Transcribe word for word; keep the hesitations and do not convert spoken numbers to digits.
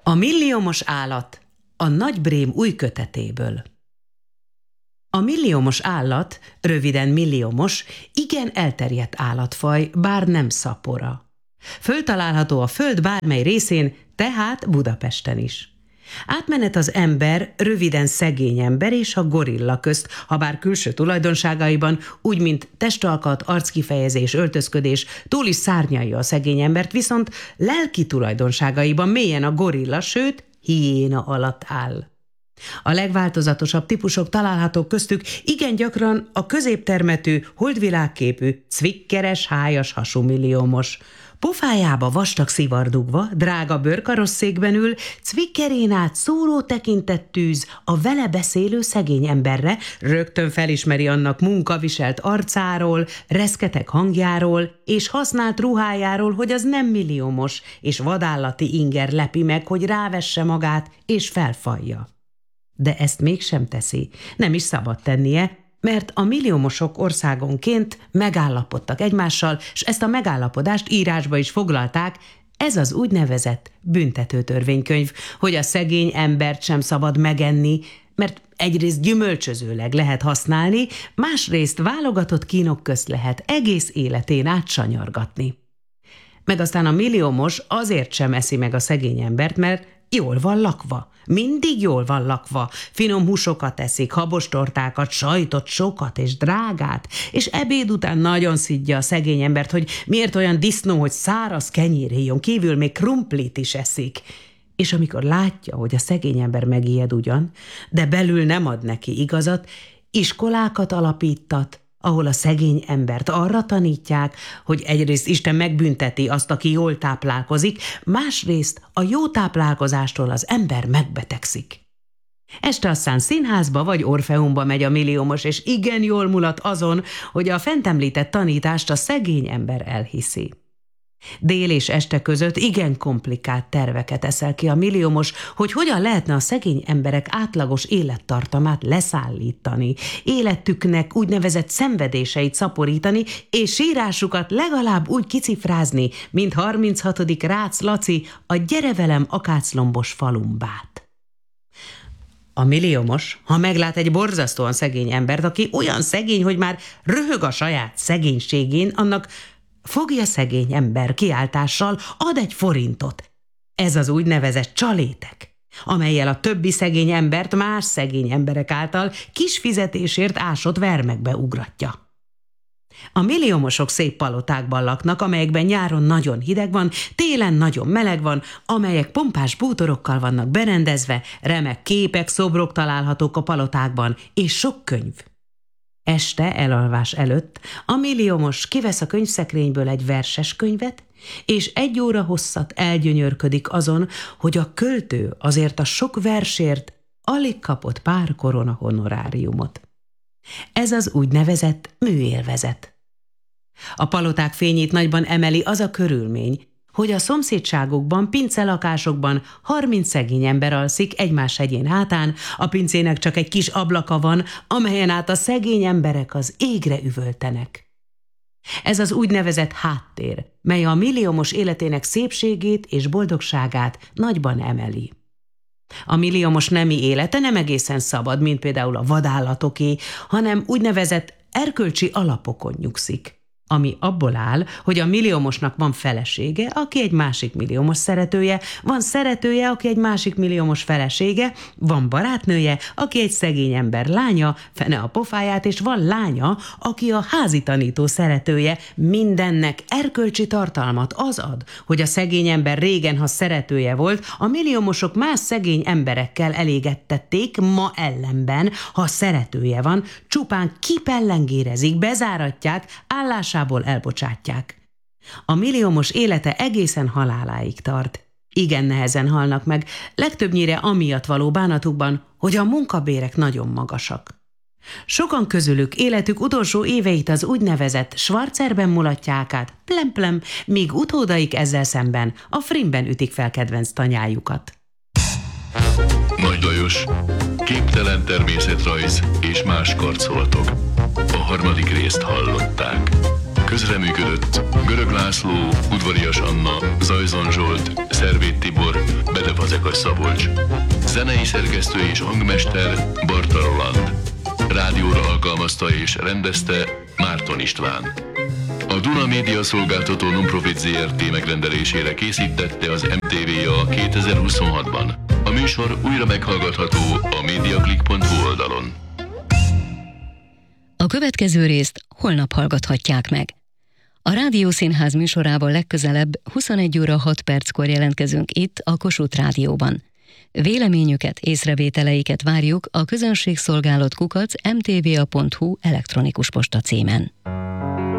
A milliómos állat a Nagy-Brém új kötetéből. A milliómos állat, röviden milliómos, igen elterjedt állatfaj, bár nem szapora. Föltalálható a föld bármely részén, tehát Budapesten is. Átmenet az ember, röviden szegény ember és a gorilla közt, habár külső tulajdonságaiban, úgy mint testalkat, arckifejezés, öltözködés, túl is szárnyalja a szegény embert, viszont lelki tulajdonságaiban mélyen a gorilla, sőt, hiéna alatt áll. A legváltozatosabb típusok találhatók köztük igen gyakran a középtermetű, holdvilágképű, cvikkeres, hájas hasú milliómos. Pofájába vastag szivar dugva, drága bőrkarosszékben ül, cvikkerén át szóró tekintet tűz a vele beszélő szegény emberre, rögtön felismeri annak munkaviselt arcáról, reszketeg hangjáról és használt ruhájáról, hogy az nem milliómos, és vadállati inger lepi meg, hogy rávesse magát és felfalja. De ezt mégsem teszi, nem is szabad tennie, mert a milliómosok országonként megállapodtak egymással, és ezt a megállapodást írásba is foglalták, ez az úgynevezett büntetőtörvénykönyv, hogy a szegény embert sem szabad megenni, mert egyrészt gyümölcsözőleg lehet használni, másrészt válogatott kínok közt lehet egész életén át sanyargatni. Meg aztán a milliómos azért sem eszi meg a szegény embert, mert jól van lakva. Mindig jól van lakva, finom húsokat eszik, habostortákat, sajtot, sokat és drágát, és ebéd után nagyon szidja a szegény embert, hogy miért olyan disznó, hogy száraz kenyéréjon kívül még krumplit is eszik. És amikor látja, hogy a szegény ember megijed ugyan, de belül nem ad neki igazat, iskolákat alapítat, ahol a szegény embert arra tanítják, hogy egyrészt Isten megbünteti azt, aki jól táplálkozik, másrészt a jó táplálkozástól az ember megbetegszik. Este aztán színházba vagy Orfeumba megy a milliómos, és igen jól mulat azon, hogy a fent említett tanítást a szegény ember elhiszi. Dél és este között igen komplikált terveket eszel ki a milliómos, hogy hogyan lehetne a szegény emberek átlagos élettartamát leszállítani, életüknek úgynevezett szenvedéseit szaporítani, és sírásukat legalább úgy kicifrázni, mint harminchatodik Rácz Laci a Gyere velem akáclombos falumbát. A milliómos, ha meglát egy borzasztóan szegény embert, aki olyan szegény, hogy már röhög a saját szegénységén, annak fogja szegény ember kiáltással, ad egy forintot. Ez az úgynevezett csalétek, amellyel a többi szegény embert más szegény emberek által kis fizetésért ásott vermekbe ugratja. A milliómosok szép palotákban laknak, amelyekben nyáron nagyon hideg van, télen nagyon meleg van, amelyek pompás bútorokkal vannak berendezve, remek képek, szobrok találhatók a palotákban, és sok könyv. Este elalvás előtt a milliómos kivesz a könyvszekrényből egy verses könyvet, és egy óra hosszat elgyönyörködik azon, hogy a költő azért a sok versért alig kapott pár korona honoráriumot. Ez az úgynevezett műélvezet. A paloták fényét nagyban emeli az a körülmény, hogy a szomszédságokban, pincelakásokban harminc szegény ember alszik egymás hegyén hátán, a pincének csak egy kis ablaka van, amelyen át a szegény emberek az égre üvöltenek. Ez az úgynevezett háttér, mely a milliómos életének szépségét és boldogságát nagyban emeli. A milliómos nemi élete nem egészen szabad, mint például a vadállatoké, hanem úgynevezett erkölcsi alapokon nyugszik, ami abból áll, hogy a milliómosnak van felesége, aki egy másik milliómos szeretője, van szeretője, aki egy másik milliómos felesége, van barátnője, aki egy szegény ember lánya, fene a pofáját, és van lánya, aki a házi tanító szeretője. Mindennek erkölcsi tartalmat az ad, hogy a szegény ember régen, ha szeretője volt, a milliómosok más szegény emberekkel elégettették, ma ellenben, ha szeretője van, csupán kipellengérezik, bezáratják, állását elbocsátják. A milliómos élete egészen haláláig tart. Igen nehezen halnak meg, legtöbbnyire amiatt való bánatukban, hogy a munkabérek nagyon magasak. Sokan közülük életük utolsó éveit az úgynevezett Schwarzerben mulatják át, plem-plem, míg utódaik ezzel szemben a Frimben ütik fel kedvenc tanyájukat. Nagy Lajos, képtelen természetrajz és más karcolatok. A harmadik részt hallották. Közreműködött Görög László, Udvarias Anna, Zajzon Zsolt, Szervét Tibor, Bedeva Fazekas Szabolcs. Zenei szerkesztő és hangmester Barta Roland. Rádióra alkalmazta és rendezte Márton István. A Duna Média Szolgáltató Nonprofit zé er té megrendelésére készítette az em té vé a kétezer-huszonhatban. A műsor újra meghallgatható a mediaclick pont hu oldalon. A következő részt holnap hallgathatják meg. A Rádiószínház műsorával legközelebb huszonegy óra hat perckor jelentkezünk itt a Kossuth Rádióban. Véleményüket, észrevételeiket várjuk a közönségszolgálat kukac em té vé a pont hu elektronikus posta címen.